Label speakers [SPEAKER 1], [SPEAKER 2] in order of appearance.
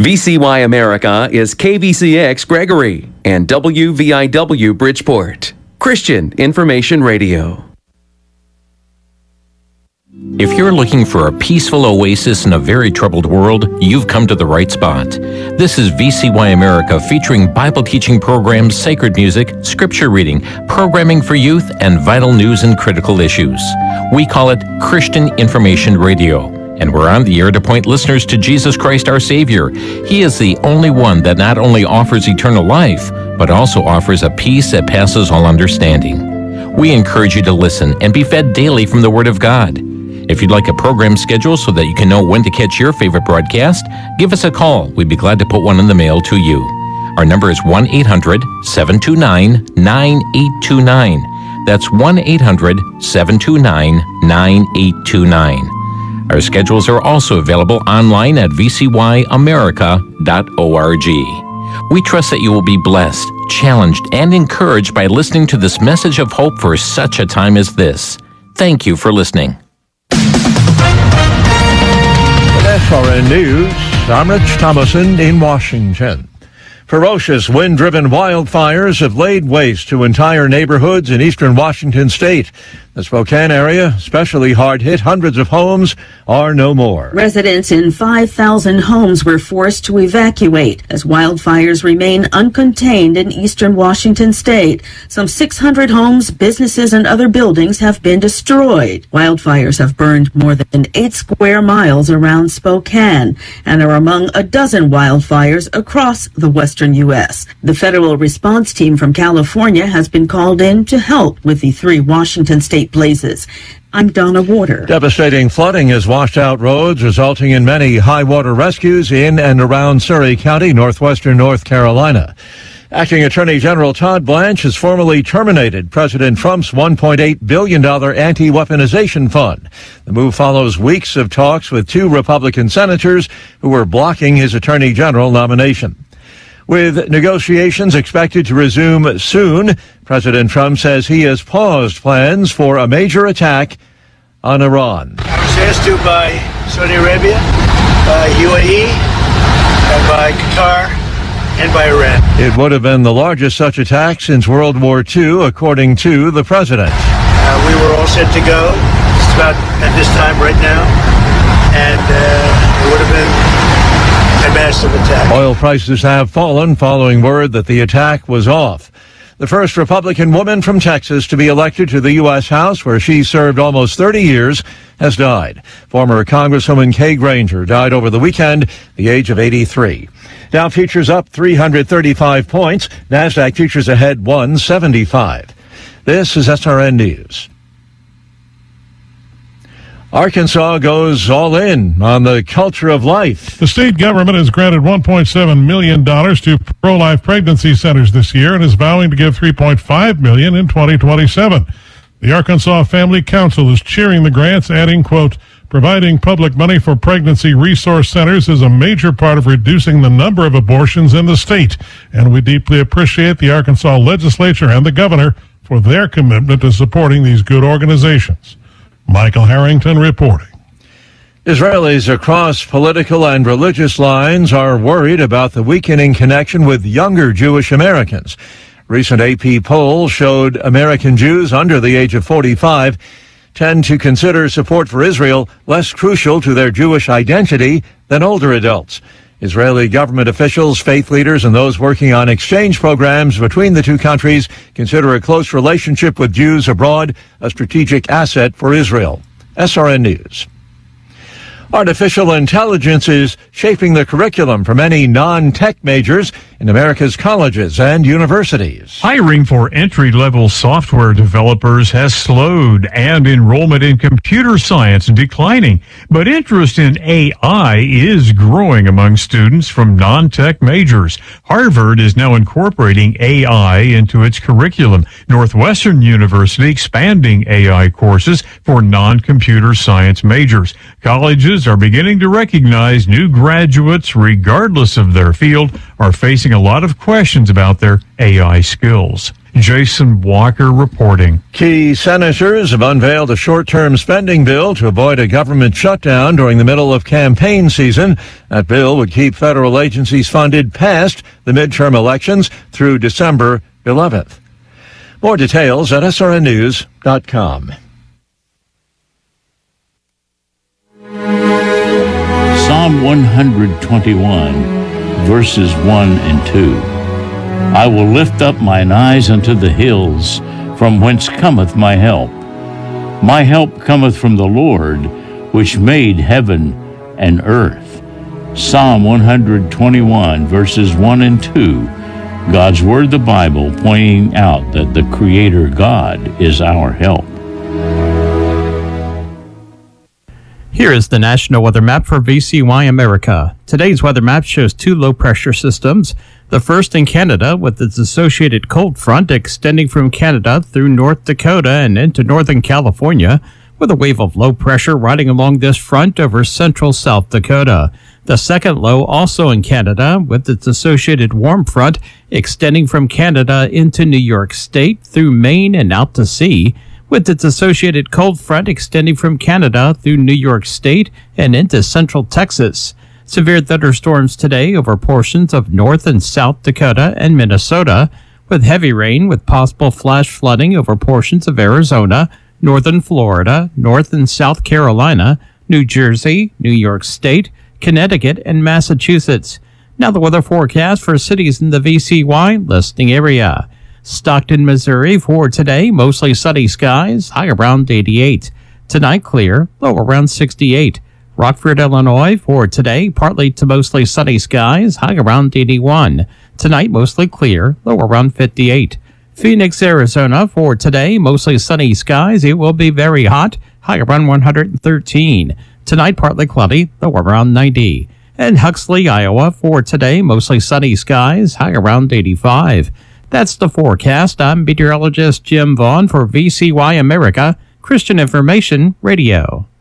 [SPEAKER 1] VCY America is KVCX Gregory and WVIW Bridgeport. Christian Information Radio.
[SPEAKER 2] If you're looking for a peaceful oasis in a very troubled world, you've come to the right spot. This is VCY America, featuring Bible teaching programs, sacred music, scripture reading, programming for youth, and vital news and critical issues. We call it Christian Information Radio, and we're on the air to point listeners to Jesus Christ, our Savior. He is the only one that not only offers eternal life, but also offers a peace that passes all understanding. We encourage you to listen and be fed daily from the Word of God. If you'd like a program schedule so that you can know when to catch your favorite broadcast, give us a call. We'd be glad to put one in the mail to you. Our number is 1-800-729-9829. That's 1-800-729-9829. Our schedules are also available online at vcyamerica.org. We trust that you will be blessed, challenged, and encouraged by listening to this message of hope for such a time as this. Thank you for listening.
[SPEAKER 3] SRN News, I'm Rich Thomason in Washington. Ferocious wind-driven wildfires have laid waste to entire neighborhoods in eastern Washington state. The Spokane area, especially hard hit, hundreds of homes are no more.
[SPEAKER 4] Residents in 5,000 homes were forced to evacuate as wildfires remain uncontained in eastern Washington state. Some 600 homes, businesses, and other buildings have been destroyed. Wildfires have burned more than 8 square miles around Spokane and are among a dozen wildfires across the western U.S. The federal response team from California has been called in to help with the 3 Washington state blazes. I'm Donna Warder.
[SPEAKER 3] Devastating flooding has washed out roads, resulting in many high water rescues in and around Surry County, northwestern North Carolina. Acting Attorney General Todd Blanche has formally terminated President Trump's $1.8 billion anti-weaponization fund. The move follows weeks of talks with 2 Republican senators who were blocking his Attorney General nomination. With negotiations expected to resume soon, President Trump says he has paused plans for a major attack on Iran.
[SPEAKER 5] I was asked to by Saudi Arabia, by UAE, and by Qatar, and by Iran.
[SPEAKER 3] It would have been the largest such attack since World War II, according to the president.
[SPEAKER 5] We were all set to go just about at this time right now, and it would have been a massive attack.
[SPEAKER 3] Oil prices have fallen following word that the attack was off. The first Republican woman from Texas to be elected to the U.S. House, where she served almost 30 years, has died. Former Congresswoman Kay Granger died over the weekend at the age of 83. Dow futures up 335 points. NASDAQ futures ahead 175. This is SRN News. Arkansas goes all in on the culture of life.
[SPEAKER 6] The state government has granted $1.7 million to pro-life pregnancy centers this year and is vowing to give $3.5 million in 2027. The Arkansas Family Council is cheering the grants, adding, quote, providing public money for pregnancy resource centers is a major part of reducing the number of abortions in the state, and we deeply appreciate the Arkansas legislature and the governor for their commitment to supporting these good organizations. Michael Harrington reporting.
[SPEAKER 3] Israelis across political and religious lines are worried about the weakening connection with younger Jewish Americans. Recent AP poll showed American Jews under the age of 45 tend to consider support for Israel less crucial to their Jewish identity than older adults. Israeli government officials, faith leaders, and those working on exchange programs between the two countries consider a close relationship with Jews abroad a strategic asset for Israel. SRN News. Artificial intelligence is shaping the curriculum for many non-tech majors in America's colleges and universities.
[SPEAKER 7] Hiring for entry-level software developers has slowed and enrollment in computer science declining. But interest in AI is growing among students from non-tech majors. Harvard is now incorporating AI into its curriculum. Northwestern University expanding AI courses for non-computer science majors. Colleges are beginning to recognize new graduates, regardless of their field, are facing a lot of questions about their AI skills. Jason Walker reporting.
[SPEAKER 3] Key senators have unveiled a short-term spending bill to avoid a government shutdown during the middle of campaign season. That bill would keep federal agencies funded past the midterm elections through December 11th. More details at srnnews.com.
[SPEAKER 8] Psalm 121, verses 1 and 2. I will lift up mine eyes unto the hills, from whence cometh my help. My help cometh from the Lord, which made heaven and earth. Psalm 121, verses 1 and 2. God's Word, the Bible, pointing out that the Creator God is our help.
[SPEAKER 9] Here is the National Weather Map for VCY America. Today's weather map shows two low-pressure systems. The first in Canada, with its associated cold front extending from Canada through North Dakota and into northern California, with a wave of low pressure riding along this front over central South Dakota. The second low also in Canada, with its associated warm front extending from Canada into New York State through Maine and out to sea, with its associated cold front extending from Canada through New York State and into central Texas. Severe thunderstorms today over portions of North and South Dakota and Minnesota, with heavy rain with possible flash flooding over portions of Arizona, northern Florida, North and South Carolina, New Jersey, New York State, Connecticut, and Massachusetts. Now the weather forecast for cities in the VCY listening area. Stockton, Missouri for today, mostly sunny skies, high around 88. Tonight clear, low around 68. Rockford, Illinois for today, partly to mostly sunny skies, high around 81. Tonight mostly clear, low around 58. Phoenix, Arizona for today, mostly sunny skies, it will be very hot, high around 113. Tonight partly cloudy, low around 90. And Huxley, Iowa for today, mostly sunny skies, high around 85. That's the forecast. I'm meteorologist Jim Vaughn for VCY America, Christian Information Radio.